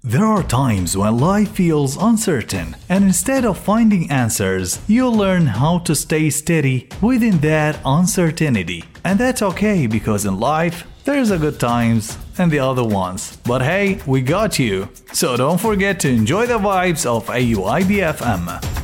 There are times when life feels uncertain, and instead of finding answers, you learn how to stay steady within that uncertainty. And that's okay because in life, there's a good times and the other ones. But hey, we got you. So don't forget to enjoy the vibes of AUIBFM.